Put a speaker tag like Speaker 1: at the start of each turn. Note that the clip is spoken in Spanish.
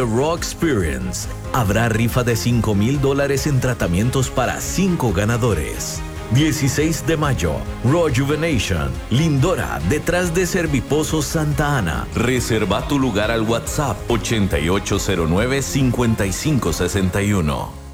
Speaker 1: Raw Experience. Habrá rifa de $5,000 en tratamientos para 5 ganadores. 16 de mayo, Raw Juvenation, Lindora, detrás de Serviposo Santa Ana. Reserva tu lugar al WhatsApp 8809-5561.